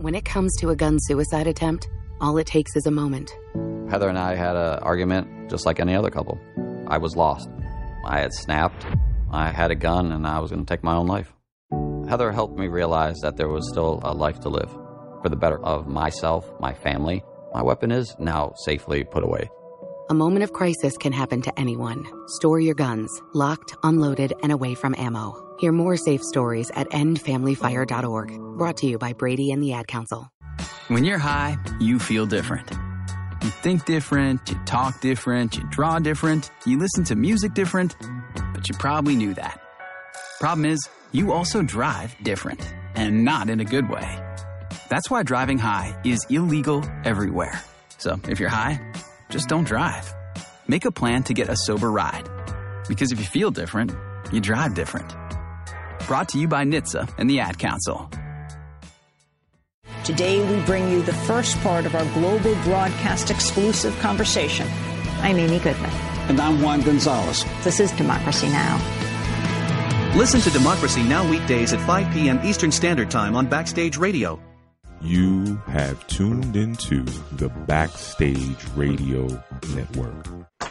When it comes to a gun suicide attempt, all it takes is a moment. Heather and I had an argument just like any other couple. I was lost. I had snapped. I had a gun, and I was going to take my own life. Heather helped me realize that there was still a life to live for the better of myself, my family. My weapon is now safely put away. A moment of crisis can happen to anyone. Store your guns, locked, unloaded, and away from ammo. Hear more safe stories at endfamilyfire.org. Brought to you by Brady and the Ad Council. When you're high, you feel different. You think different, you talk different, you draw different, you listen to music different, but you probably knew that. Problem is, you also drive different, and not in a good way. That's why driving high is illegal everywhere. So if you're high, just don't drive. Make a plan to get a sober ride. Because if you feel different, you drive different. Brought to you by NHTSA and the Ad Council. Today, we bring you the first part of our global broadcast exclusive conversation. I'm Amy Goodman. And I'm Juan Gonzalez. This is Democracy Now! Listen to Democracy Now! Weekdays at 5 p.m. Eastern Standard Time on Backstage Radio. You have tuned into the Backstage Radio Network.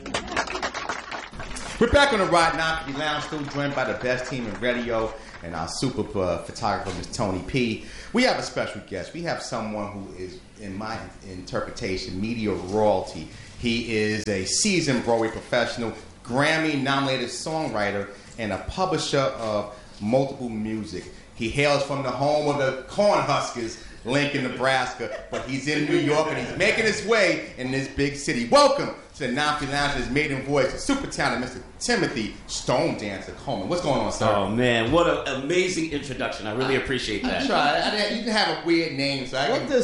We're back on the Rod Novelty Lounge, still joined by the best team in radio and our super photographer, Ms. Tony P. We have a special guest. We have someone who is, in my interpretation, media royalty. He is a seasoned Broadway professional, Grammy-nominated songwriter, and a publisher of multiple music. He hails from the home of the Cornhuskers, Lincoln, Nebraska, but he's in New York and he's making his way in this big city. Welcome to the Novelty Lounge, his maiden voice, super talented Mr. Timothy Stone Dancer Coleman. What's going on, sir? Oh man, what an amazing introduction! I really appreciate that. I tried. You can have a weird name, so what does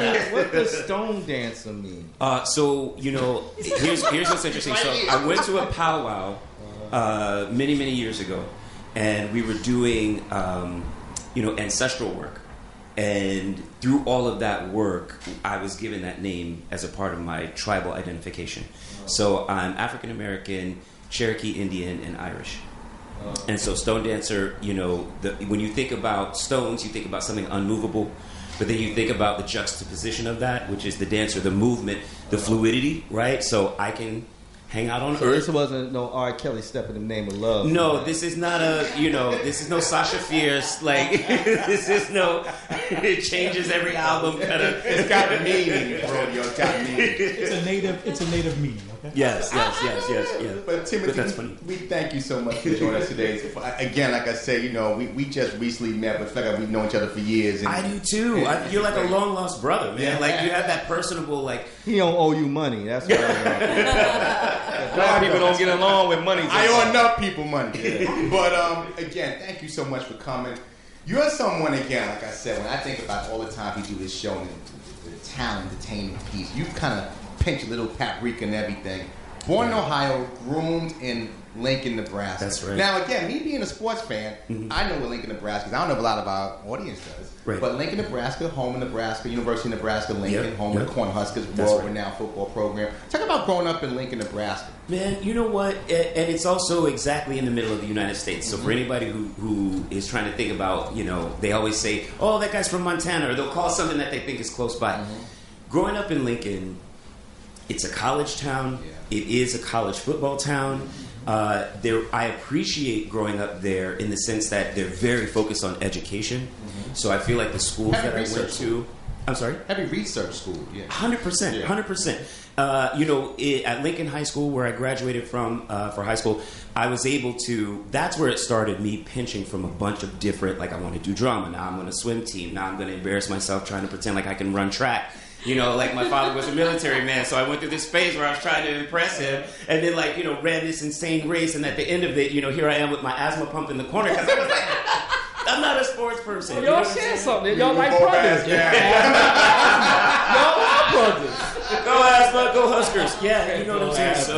Stone Dancer mean? So you know, here's what's interesting. So I went to a powwow many years ago, and we were doing ancestral work. And through all of that work, I was given that name as a part of my tribal identification. So I'm African American, Cherokee Indian, and Irish. And so Stone Dancer, when you think about stones, you think about something unmovable. But then you think about the juxtaposition of that, which is the dancer, the movement, the fluidity, right? So I can hang out on earth. This wasn't no R. Kelly Step in the Name of Love. No, this is not this is no Sasha Fierce. Like, this is no, it changes every album. It's got a meaning, bro. It's got a meaning. It's a native meaning, okay? Yes. But Timothy, that's funny. We thank you so much for joining us today. Again, like I said, we just recently met, but it's like we've known each other for years. And, I do too. You're like a long lost brother, man. Yeah. Like you have that personable, like he don't owe you money. That's why. Black people don't get along with money. I owe enough people money. Yeah. But again, thank you so much for coming. You're someone, again, like I said, when I think about all the time you do this show and the talent, entertainment piece, you kind of pinch a little paprika and everything. Born in Ohio, groomed in Lincoln, Nebraska. That's right. Now, again, me being a sports fan, I know where Lincoln, Nebraska is. I don't know if a lot of our audience does. Right. But Lincoln, Nebraska, home in Nebraska, University of Nebraska, Lincoln, home of the Cornhuskers, world-renowned football program. Talk about growing up in Lincoln, Nebraska. Man, you know what? And it's also exactly in the middle of the United States. So for anybody who is trying to think about, they always say, oh, that guy's from Montana, or they'll call something that they think is close by. Growing up in Lincoln, it's a college town. Yeah. It is a college football town. I appreciate growing up there in the sense that they're very focused on education. So I feel like the schools that I went to... I'm sorry? Heavy research school, yeah. 100%, 100%. At Lincoln High School, where I graduated from for high school, I was able to... That's where it started, me pinching from a bunch of different... Like, I want to do drama. Now I'm going to swim team. Now I'm going to embarrass myself trying to pretend like I can run track. Like my father was a military man, so I went through this phase where I was trying to impress him, and then ran this insane race, and at the end of it, here I am with my asthma pump in the corner because I was like, I'm not a sports person. Y'all share something. Y'all like brothers. Y'all are brothers. Go asthma, go Huskers. Yeah, you know what I'm saying.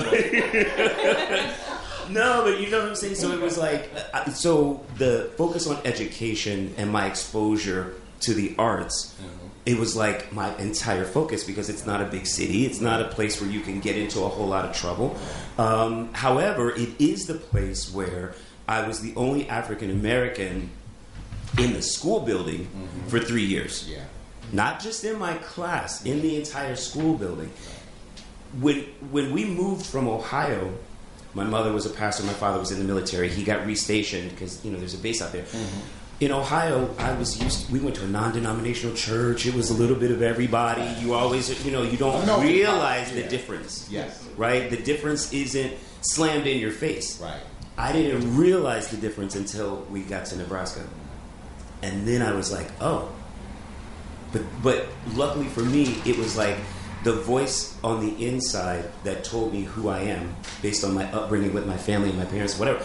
No, but you know what I'm saying. So it was like, so the focus on education and my exposure to the arts. It was like my entire focus because it's not a big city. It's not a place where you can get into a whole lot of trouble. However, it is the place where I was the only African American in the school building for 3 years. Yeah. not just in my class, in the entire school building. When we moved from Ohio, my mother was a pastor, my father was in the military. He got restationed because, there's a base out there. Mm-hmm. In Ohio, we went to a non-denominational church. It was a little bit of everybody. You always, you don't realize the difference. Yes. Right? The difference isn't slammed in your face. Right. I didn't realize the difference until we got to Nebraska. And then I was like, oh. But luckily for me, it was like the voice on the inside that told me who I am based on my upbringing with my family and my parents, whatever.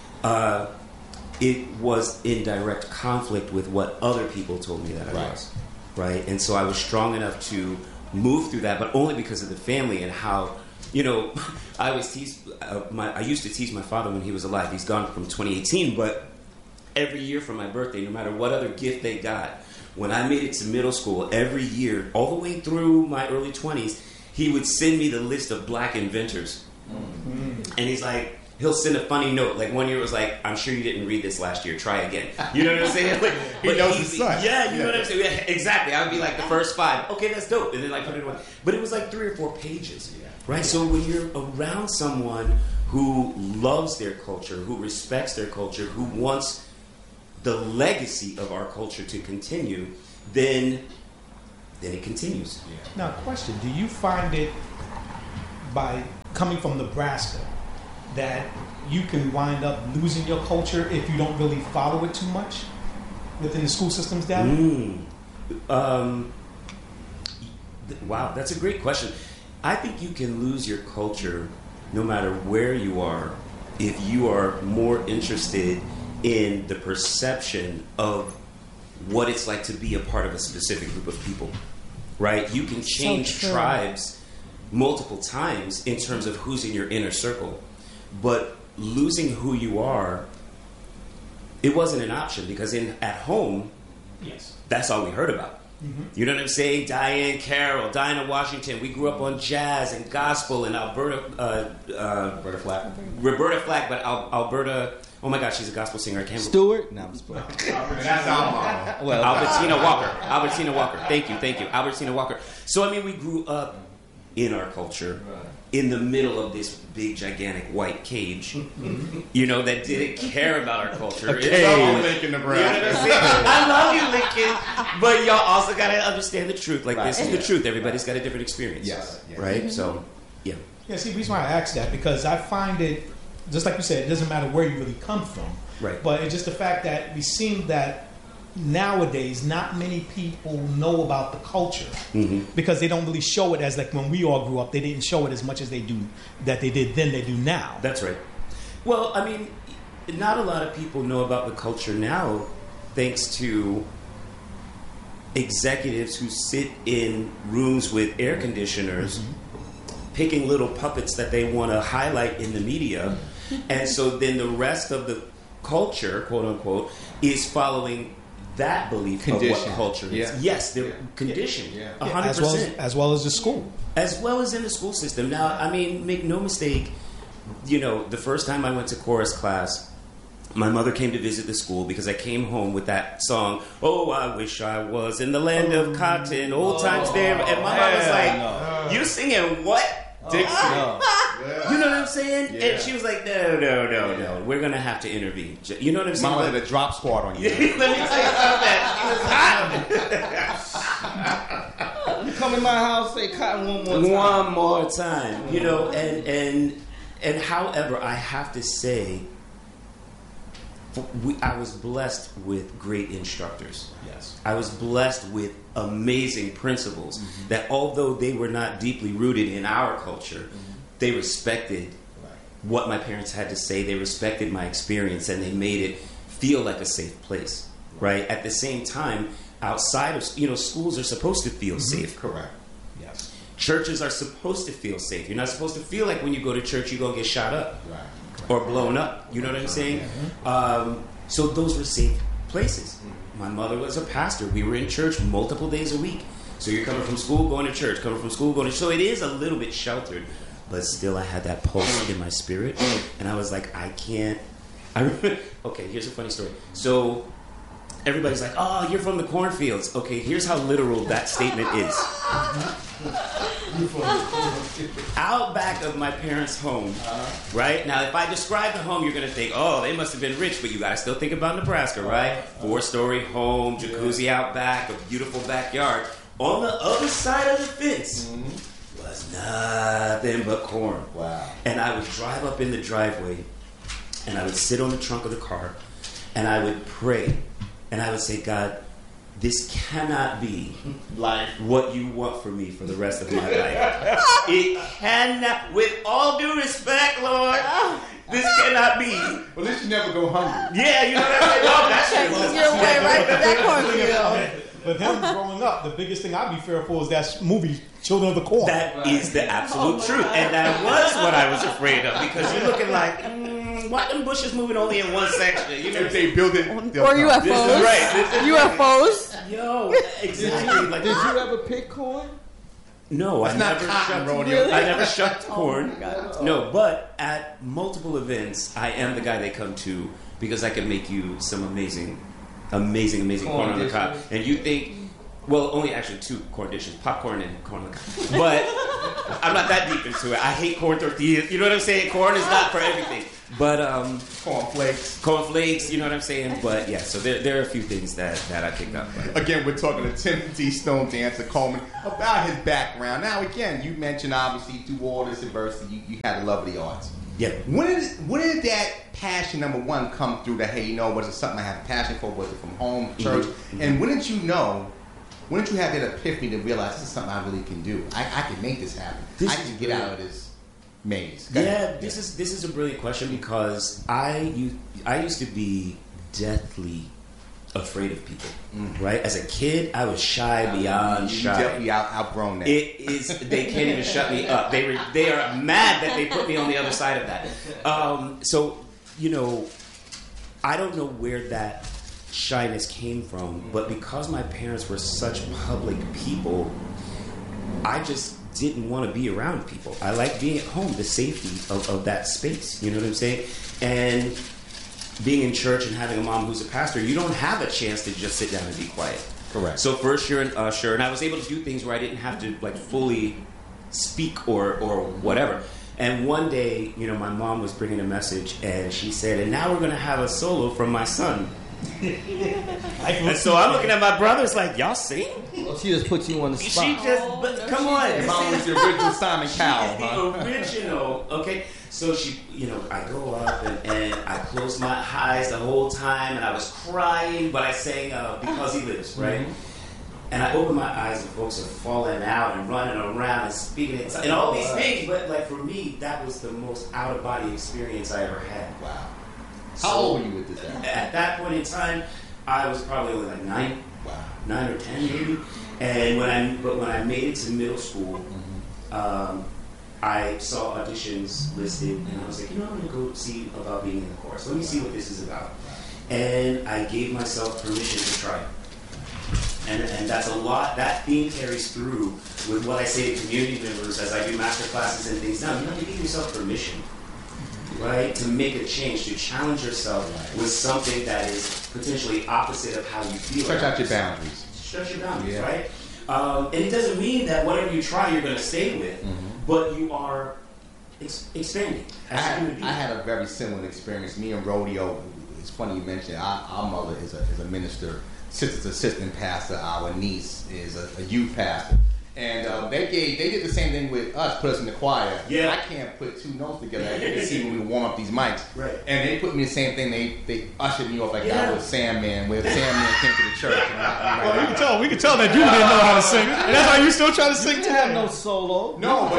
It was in direct conflict with what other people told me that I was. Right? And so I was strong enough to move through that, but only because of the family and how, I was I used to tease my father when he was alive. He's gone from 2018, but every year for my birthday, no matter what other gift they got, when I made it to middle school, every year, all the way through my early 20s, he would send me the list of black inventors. Mm-hmm. And he's like, he'll send a funny note. Like one year it was like, I'm sure you didn't read this last year. Try again. You know what I'm saying? Like, he knows his son. Yeah, you know what I'm saying? Yeah, exactly. I would be like the first 5. Okay, that's dope. And then like put it away. But it was like 3 or 4 pages. Right? So when you're around someone who loves their culture, who respects their culture, who wants the legacy of our culture to continue, then it continues. Now, question: do you find it, by coming from Nebraska, that you can wind up losing your culture if you don't really follow it too much within the school systems down there? Wow, that's a great question. I think you can lose your culture no matter where you are if you are more interested in the perception of what it's like to be a part of a specific group of people, right? You can change tribes multiple times in terms of who's in your inner circle, but losing who you are, it wasn't an option because at home, that's all we heard about. Mm-hmm. You know what I'm saying? Diane Carroll, Dinah Washington. We grew up on jazz and gospel and Roberta Flack. Roberta Flack, but Alberta. Oh my gosh, she's a gospel singer. I can't. Stewart? No, I'm just playing. That's our mom. Well, Albertina Walker. Albertina Walker. Thank you. Albertina Walker. So I mean, we grew up in our culture, in the middle of this big, gigantic white cage, that didn't care about our culture. Lincoln, Nebraska. You know what I'm saying? I love you, Lincoln, but y'all also got to understand the truth. Like, this is the truth. Everybody's got a different experience. Yes. Right? Mm-hmm. So, yeah. Yeah, see, the reason why I asked that, because I find it, just like you said, it doesn't matter where you really come from. Right. But it's just the fact that we seem that nowadays not many people know about the culture because they don't really show it as, like, when we all grew up, they didn't show it as much as they do that they did then they do now. That's right. Well, I mean, not a lot of people know about the culture now thanks to executives who sit in rooms with air conditioners picking little puppets that they want to highlight in the media. And so then the rest of the culture, quote unquote, is following that belief of what culture is. Yeah. Yes, they're conditioned. 100%. As well as the school. As well as in the school system. Now, I mean, make no mistake, the first time I went to chorus class, my mother came to visit the school because I came home with that song, "Oh, I wish I was in the land of cotton, old times there." And my mom was like, "You singing what? Dixie?" You know what I'm saying? Yeah. And she was like, no. We're going to have to intervene. You know what I'm saying? Mama did a drop squad on you. Let me tell you something. You come in my house, say cotton one more time. One more time. And however, I have to say, I was blessed with great instructors. Yes. I was blessed with amazing principals that, although they were not deeply rooted in our culture, they respected what my parents had to say. They respected my experience, and they made it feel like a safe place. Right? At the same time, outside of schools are supposed to feel safe. Correct. Yes. Churches are supposed to feel safe. You're not supposed to feel like when you go to church you're gonna get shot up or blown up. You know what I'm saying? So those were safe places. My mother was a pastor. We were in church multiple days a week. So you're coming from school, going to church, coming from school, going to church. So it is a little bit sheltered. But still, I had that pulse in my spirit. And I was like, I can't. Okay, here's a funny story. So everybody's like, "Oh, you're from the cornfields." Okay, here's how literal that statement is. Out back of my parents' home, right? Now, if I describe the home, you're going to think, oh, they must have been rich, but you got to still think about Nebraska, right? 4-story home, jacuzzi out back, a beautiful backyard. On the other side of the fence was nothing but corn. Wow. And I would drive up in the driveway, and I would sit on the trunk of the car, and I would pray, and I would say, God, this cannot be like what you want for me for the rest of my life. It cannot, with all due respect, Lord, this cannot be. Well, at least you never go hungry. Yeah, you know what I'm saying? Oh, that's You get away right with that cornfield. But him growing up, the biggest thing I'd be fearful is that movie, Children of the Corn. That is the absolute truth. And that was what I was afraid of, because you're looking like, why them bushes moving only in one section? You know, if they build it, or UFOs. This is right. UFOs. Yo, exactly. Did you ever pick corn? No, I never shucked Really? I never shucked corn. God. No, but at multiple events, I am the guy they come to because I can make you some amazing corn on the cob. And you think, well, only actually 2 corn dishes, popcorn and corn on the cob. But I'm not that deep into it. I hate corn tortillas. You know what I'm saying? Corn is not for everything. But cornflakes, you know what I'm saying? But yeah, so there are a few things that I picked up. Again, we're talking to Timothy Stone Dancer Coleman about his background. Now, again, you mentioned obviously through all this adversity, you had a love of the arts. Yeah. When did that passion, number one, come through that, hey, you know, was it something I have a passion for? Was it from home, church? Mm-hmm. And when did you have that epiphany to realize this is something I really can do? I can make this happen. I can get out of this maze. This is a brilliant question because I used to be deathly afraid of people, right? As a kid, I was shy beyond shy. You definitely outgrown that. They can't even shut me up. They are mad that they put me on the other side of that. So, you know, I don't know where that shyness came from, but because my parents were such public people, I just didn't want to be around people. I like being at home, the safety of that space. You know what I'm saying? And being in church and having a mom who's a pastor, you don't have a chance to just sit down and be quiet. Correct. So first you're an usher, and I was able to do things where I didn't have to like fully speak or whatever. And one day, you know, my mom was bringing a message, and she said, "And now we're going to have a solo from my son." And so I'm looking at my brothers like, y'all sing? Well, she just put you on the spot. She just, come on. Your mom was the original Simon Cowell, huh? The original, okay? So she, you know, I go up and I close my eyes the whole time, and I was crying, but I sang Because He Lives, right? Mm-hmm. And I open my eyes, and folks are falling out and running around and speaking and all these things. But like for me, that was the most out of body experience I ever had. Wow. How old were you at this time? At that point in time, I was probably only like 9. Wow. 9 or 10 maybe. And when I made it to middle school, I saw auditions listed, and I was like, you know, I'm going to go see about being in the chorus. Let me see what this is about. And I gave myself permission to try. And that's a lot. That theme carries through with what I say to community members as I do master classes and things. Now, you have to give yourself permission, right, to make a change, to challenge yourself with something that is potentially opposite of how you feel. Stretch out your boundaries. Stretch your boundaries, right? And it doesn't mean that whatever you try, you're going to stay with, but you are expanding. I had a very similar experience. Me and Rodeo, it's funny you mentioned, our mother is a minister, sister's assistant pastor, our niece is a youth pastor. And they did the same thing with us, put us in the choir. Yeah. I can't put 2 notes together. I can see when we warm up these mics. Right. And they put me the same thing. They ushered me off like I was Sandman, where Sandman came to the church. And we can tell that you didn't know how to sing. And that's why you still trying to sing today. Have no solo. No,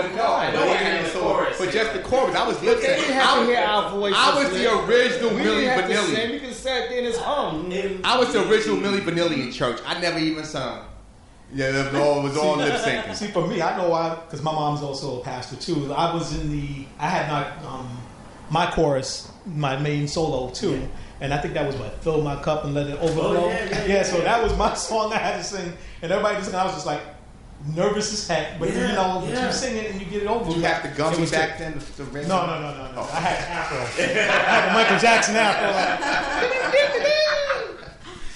but just the chorus. I was lip syncing. They didn't have to hear our voices. I was the original Milli Vanilli. You can sit there and it's hum. I was the original Milli Vanilli in church. I never even sung. Yeah, it was all lip syncing. See, for me, I know why, because my mom's also a pastor too. I had my chorus, my main solo too, and I think that was what, Fill My Cup and Let It Overflow. So that was my song I had to sing, and everybody just, I was just like nervous as heck, but you sing it and you get it over. Did you have to gummy back then? No. I had an afro. I had the Michael Jackson afro.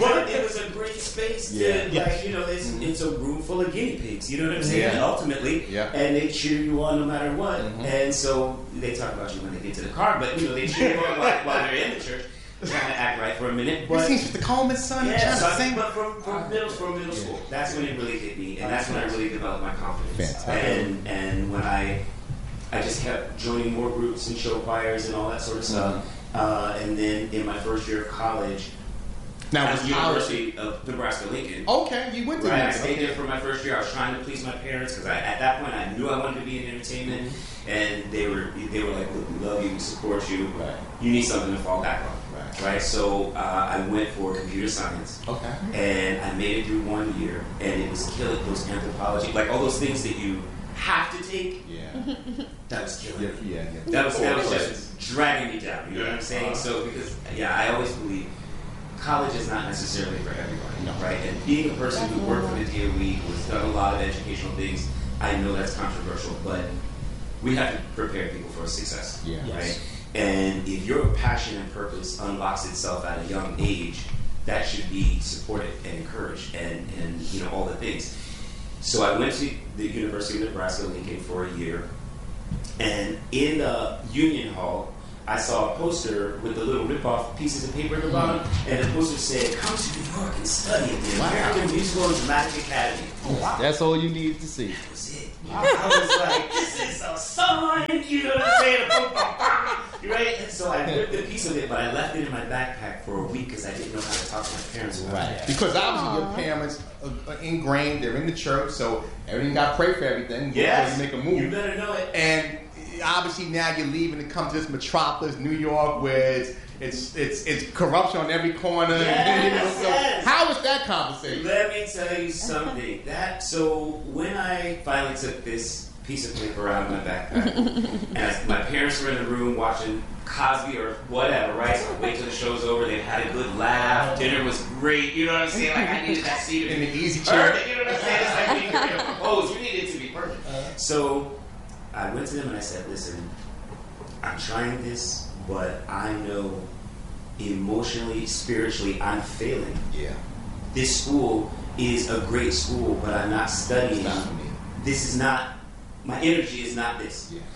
But it was a great space to, like, you know, it's a room full of guinea pigs. You know what I'm saying? And ultimately, and they cheer you on no matter what. And so they talk about you when they get to the car, but you know they cheer you on while they're in the church. Trying to act right for a minute, but this seems the Coleman son. Yeah, so but from middle school, that's when it really hit me, and that's when I really developed my confidence. Fantastic. And when I just kept joining more groups and show choirs and all that sort of stuff. And then in my first year of college, now at the University of Nebraska-Lincoln. Okay, you went to I stayed there for my first year. I was trying to please my parents because at that point I knew I wanted to be in entertainment, and they were like, "Look, we love you, we support you. You need something to fall back on." Right, so I went for computer science. Okay. And I made it through 1 year, and it was killing those anthropology, like all those things that you have to take. Yeah. That was killing me. That was just dragging me down. You know what I'm saying? So because I always believe college is not necessarily for everybody, right? And being a person who worked for the DOE, who has done a lot of educational things, I know that's controversial, but we have to prepare people for success. Yeah. Right. And if your passion and purpose unlocks itself at a young age, that should be supported and encouraged, and you know, all the things. So I went to the University of Nebraska-Lincoln for a year, and in the Union Hall, I saw a poster with the little rip-off pieces of paper at the bottom, and the poster said, "Come to New York and study at the American Musical and Dramatic Academy." Oh, wow. That's all you needed to see. That was it. I was like, "This is a sign," you know what I'm saying? Right? And so I ripped a piece of it, but I left it in my backpack for a week because I didn't know how to talk to my parents about it. Because obviously your parents are ingrained, they're in the church, so everything got to pray for everything before you make a move. You better know it. And obviously now you're leaving to come to this metropolis, New York, where it's corruption on every corner. Yes. How was that conversation? Let me tell you something. So when I finally took this piece of paper out of my backpack, and my parents were in the room watching Cosby or whatever, right? So I wait till the show's over. They had a good laugh. Dinner was great. You know what I'm saying? Like, I needed that seat in the easy chair. You know what I'm saying? It's like when you get proposed, you need it to be perfect. So I went to them and I said, "Listen, I'm trying this, but I know emotionally, spiritually, I'm failing. Yeah. This school is a great school, but I'm not studying. This is not, my energy is not this." Yeah.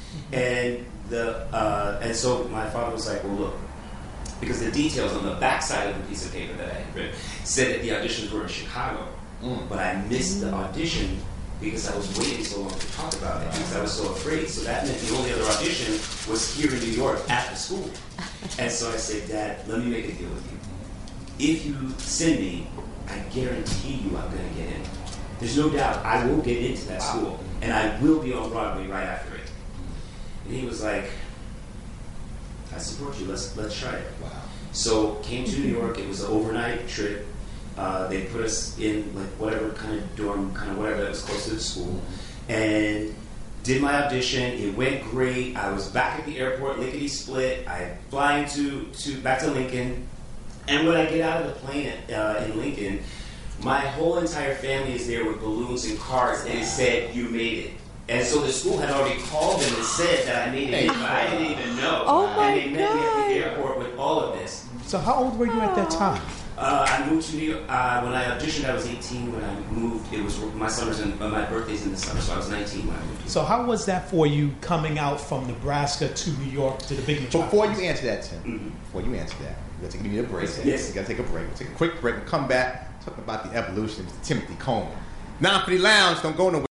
And so my father was like, "Well, look," because the details on the backside of the piece of paper that I had read said that the auditions were in Chicago, but I missed the audition because I was waiting so long to talk about it because I was so afraid. So that meant the only other audition was here in New York at the school. And so I said, "Dad, let me make a deal with you. If you send me, I guarantee you I'm going to get in. There's no doubt I will get into that school, and I will be on Broadway right after it." And he was like, "I support you. Let's try it." Wow. So came to New York. It was an overnight trip. They put us in like whatever kind of dorm, kind of whatever that was close to the school, and did my audition. It went great. I was back at the airport, lickety split. I fly back to Lincoln, and when I get out of the plane in Lincoln, my whole entire family is there with balloons and cards, and it said, "You made it." And so the school had already called them and said that I made it, but I didn't even know. Oh my and they met me at the airport with all of this. So how old were you at that time? I moved to New York. When I auditioned, I was 18. When I moved, it was my birthday's in the summer, so I was 19 when I moved. So how was that for you coming out from Nebraska to New York to the big metropolis? Before you answer that, Tim, before you answer that, we got to give you a break. Yes. You got to take a break. We'll take a quick break and come back talking about the evolution of Timothy Coleman. 950 Lounge, don't go nowhere.